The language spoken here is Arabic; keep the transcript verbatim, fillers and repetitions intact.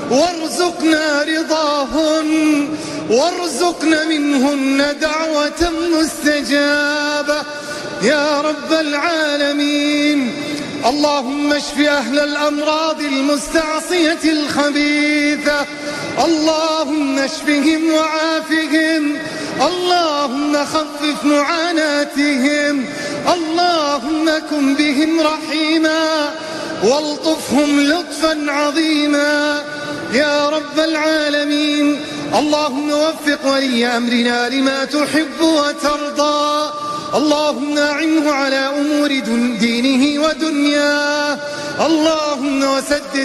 وارزقنا رضاهن، وارزقنا منهن دعوة مستجابة يا رب العالمين. اللهم اشف أهل الأمراض المستعصية الخبيثة، اللهم اشفهم وعافهم، اللهم خفف معاناتهم، اللهم كن بهم رحيما والطفهم لطفا عظيما يا رب العالمين. اللهم وفق ولي أمرنا لما تحب وترضى، اللهم أعنه على أمور دينه ودنياه، اللهم وسدد